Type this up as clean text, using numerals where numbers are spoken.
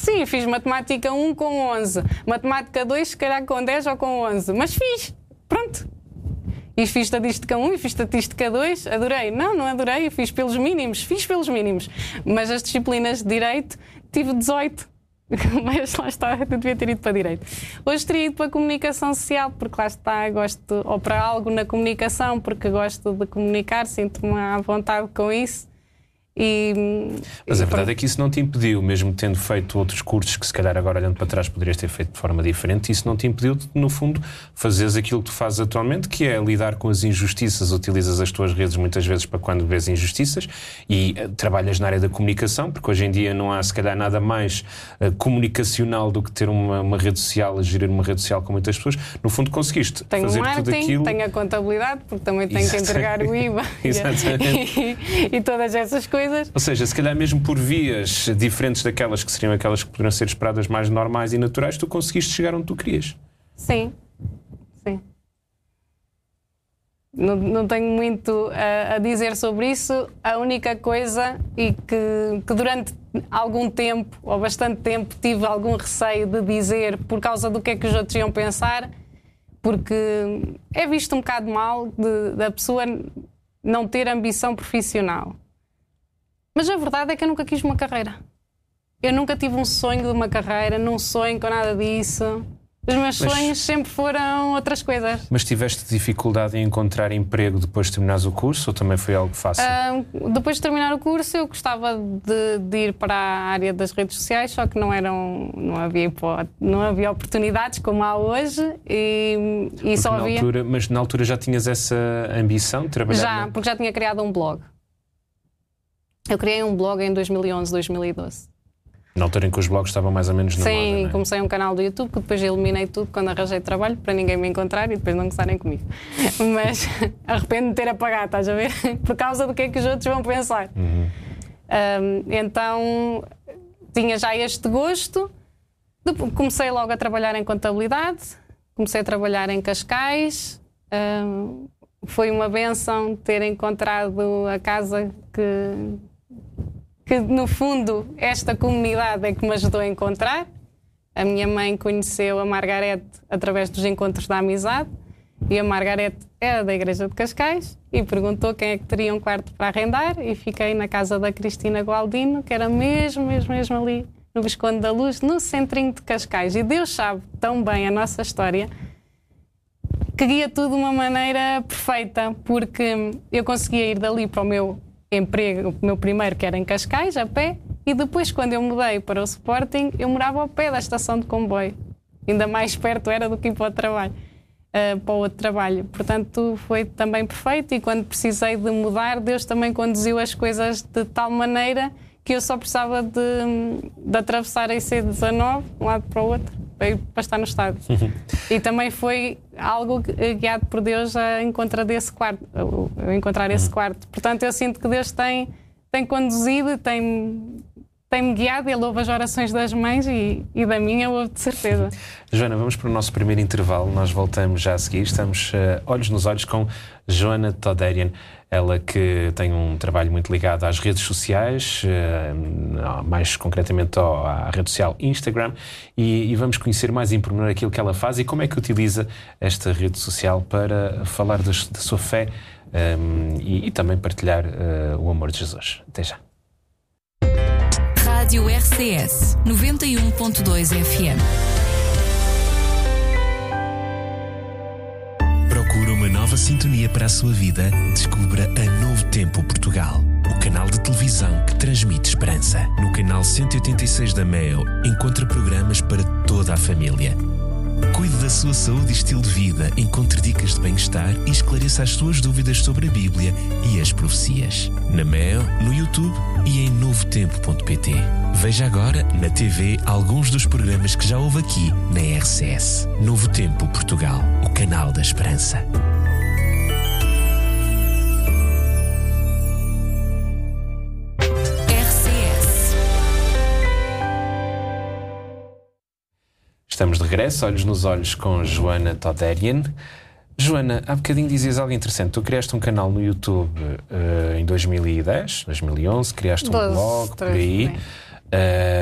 Sim, fiz matemática 1 com 11. Matemática 2, se calhar com 10 ou com 11. Mas fiz. Pronto. E fiz estatística 1 e fiz estatística 2. Adorei. Não adorei. Fiz pelos mínimos. Mas as disciplinas de Direito tive 18. Mas lá está, eu devia ter ido para Direito. Hoje teria ido para Comunicação Social, porque lá está, gosto, ou para algo na comunicação, porque gosto de comunicar, sinto-me à vontade com isso. Mas a verdade é que isso não te impediu, mesmo tendo feito outros cursos que se calhar agora olhando para trás poderias ter feito de forma diferente, isso não te impediu de, no fundo, fazeres aquilo que tu fazes atualmente, que é lidar com as injustiças. Utilizas as tuas redes muitas vezes para quando vês injustiças e trabalhas na área da comunicação, porque hoje em dia não há se calhar nada mais comunicacional do que ter uma rede social, gerir uma rede social com muitas pessoas. No fundo conseguiste tenho fazer marketing, tudo aquilo. Tenho a contabilidade, porque também tenho que entregar o IVA e todas essas coisas. Ou seja, se calhar mesmo por vias diferentes daquelas que seriam aquelas que poderiam ser esperadas mais normais e naturais, tu conseguiste chegar onde tu querias. Sim. Não tenho muito a dizer sobre isso. A única coisa, e que durante algum tempo, ou bastante tempo, tive algum receio de dizer por causa do que é que os outros iam pensar, porque é visto um bocado mal da pessoa não ter ambição profissional. Mas a verdade é que eu nunca quis uma carreira. Eu nunca tive um sonho de uma carreira, não sonho com nada disso. Os meus sonhos sempre foram outras coisas. Mas tiveste dificuldade em encontrar emprego depois de terminares o curso, ou também foi algo fácil? Depois de terminar o curso, eu gostava de ir para a área das redes sociais, só que não havia oportunidades como há hoje e só havia... Mas na altura já tinhas essa ambição de trabalhar? Já, porque já tinha criado um blog. Eu criei um blog em 2011, 2012. Na altura em que os blogs estavam mais ou menos na moda, não é? Comecei um canal do YouTube, que depois eliminei tudo quando arranjei trabalho, para ninguém me encontrar e depois não gostarem comigo. Mas arrependo-me de ter apagado, estás a ver? Por causa do que é que os outros vão pensar. Então, tinha já este gosto. Comecei logo a trabalhar em contabilidade, comecei a trabalhar em Cascais. Foi uma bênção ter encontrado a casa que no fundo esta comunidade é que me ajudou a encontrar. A minha mãe conheceu a Margarete através dos encontros da amizade e a Margarete era da Igreja de Cascais e perguntou quem é que teria um quarto para arrendar e fiquei na casa da Cristina Gualdino, que era mesmo ali no Visconde da Luz, no centrinho de Cascais. E Deus sabe tão bem a nossa história que guia tudo de uma maneira perfeita, porque eu conseguia ir dali para o meu emprego, o meu primeiro, que era em Cascais, a pé, e depois, quando eu mudei para o Sporting, eu morava ao pé da estação de comboio. Ainda mais perto era do que ir para o trabalho, para o outro trabalho. Portanto, foi também perfeito, e quando precisei de mudar, Deus também conduziu as coisas de tal maneira que eu só precisava de atravessar a IC19, de um lado para o outro, para estar no estádio. E também foi algo guiado por Deus a encontrar esse quarto. Portanto, eu sinto que Deus tem conduzido, tem-me guiado. Ele ouve as orações das mães e da minha ouve de certeza. Joana, vamos para o nosso primeiro intervalo. Nós voltamos já a seguir. Estamos olhos nos olhos com Joana Toderian. Ela que tem um trabalho muito ligado às redes sociais, mais concretamente à rede social Instagram, e vamos conhecer mais em pormenor aquilo que ela faz e como é que utiliza esta rede social para falar da sua fé e também partilhar o amor de Jesus. Até já. Rádio RCS 91.2 FM. Procura uma nova sintonia para a sua vida? Descubra a Novo Tempo Portugal, o canal de televisão que transmite esperança. No canal 186 da MEO, encontra programas para toda a família. Cuide da sua saúde e estilo de vida, encontre dicas de bem-estar e esclareça as suas dúvidas sobre a Bíblia e as profecias. Na MEO, no YouTube e em novotempo.pt. Veja agora na TV alguns dos programas que já houve aqui na RCS. Novo Tempo Portugal, o canal da esperança. Estamos de regresso, olhos nos olhos com Joana Toderian. Joana, há bocadinho dizias algo interessante. Tu criaste um canal no YouTube em 2010, 2011, criaste um blog por aí.